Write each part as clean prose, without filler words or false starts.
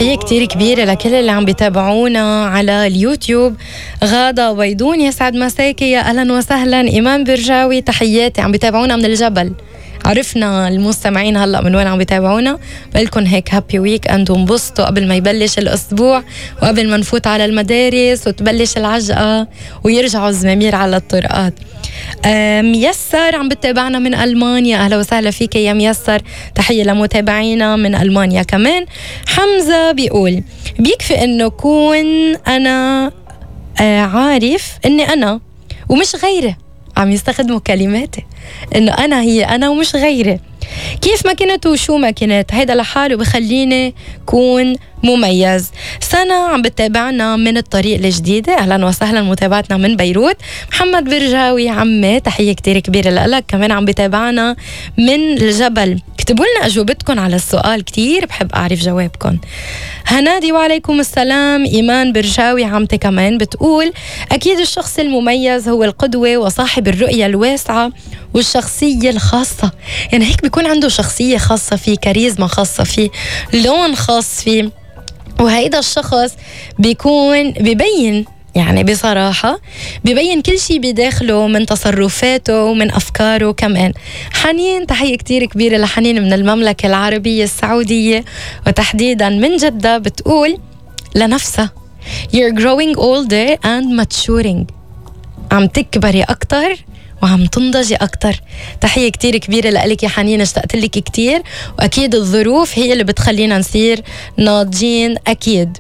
تحية كتير كبيرة لكل اللي عم بيتابعونا على اليوتيوب. غادة بيضون يسعد مساكي، يا أهلا وسهلا. إيمان برجاوي تحياتي، عم بيتابعونا من الجبل. عرفنا المستمعين هلأ من وين عم بيتابعونا. بقلكن هيك هابي ويك أند وانبسطوا قبل ما يبلش الأسبوع وقبل ما نفوت على المدارس وتبلش العجقة ويرجعوا الزمامير على الطرقات. ميسر عم بتابعنا من ألمانيا، أهلا وسهلا فيك يا ميسر. تحية لمتابعينا من ألمانيا كمان. حمزة بيقول بيكفي إنه كون أنا عارف إني أنا ومش غيره. عم يستخدموا كلماتي إنه أنا هي أنا ومش غيري، كيف ما كنت وشو ما كنت، هيدا لحاله بخليني كون مميز. سنة عم بتابعنا من الطريق الجديدة، أهلا وسهلا متابعتنا من بيروت. محمد برجاوي عمي تحية كتير كبيرة لك، كمان عم بتابعنا من الجبل. اكتبوا لنا أجوبتكم على السؤال، كتير بحب أعرف جوابكم. هنادي وعليكم السلام. إيمان برجاوي عمتي كمان بتقول أكيد الشخص المميز هو القدوة وصاحب الرؤية الواسعة والشخصية الخاصة. يعني هيك بيكون عنده شخصية خاصة فيه، كاريزما خاصة فيه، لون خاص فيه، وهيدا الشخص بيكون بيبين، يعني بصراحة بيبين كل شيء بداخله من تصرفاته ومن أفكاره كمان. حنين تحية كتير كبيرة لحنين من المملكة العربية السعودية وتحديدا من جدة، بتقول لنفسها You're growing older and maturing. عم تكبري أكتر وعم تنضجي أكتر. تحية كتير كبيرة لك يا حنين، اشتقت لك كتير، وأكيد الظروف هي اللي بتخلينا نصير ناضجين أكيد.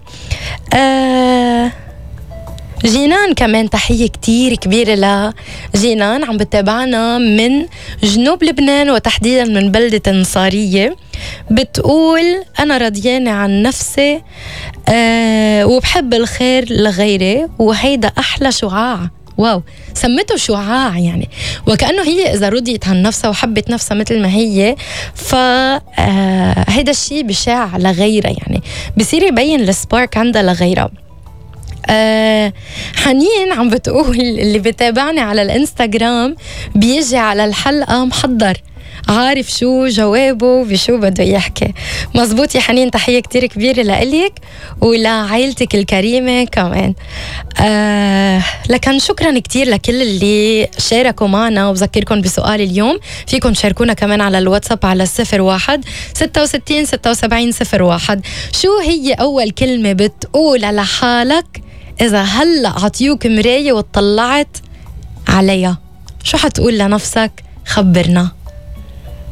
جينان كمان تحية كتير كبيرة لجينان، عم بتابعنا من جنوب لبنان وتحديدا من بلدة النصارية. بتقول أنا رضيانة عن نفسي وبحب الخير لغيري، وهيدا أحلى شعاع. واو، سمته شعاع يعني، وكأنه هي إذا رضيت عن نفسها وحبت نفسها مثل ما هي، فهيدا الشيء بشاع لغيرها، يعني بصير يبين السبارك عندها لغيرها. حنين عم بتقول اللي بتابعني على الانستغرام بيجي على الحلقة محضر، عارف شو جوابه بشو بده يحكي. مزبوط يا حنين، تحية كتير كبيرة لإلك ولعائلتك الكريمة كمان. لكن شكرا كتير لكل اللي شاركوا معنا، وبذكركم بسؤال اليوم فيكم تشاركونا كمان على الواتساب على 01 66 76 01. شو هي أول كلمة بتقولها لحالك إذا هلأ عطيوك مراية وطلعت عليها؟ شو حتقول لنفسك؟ خبرنا.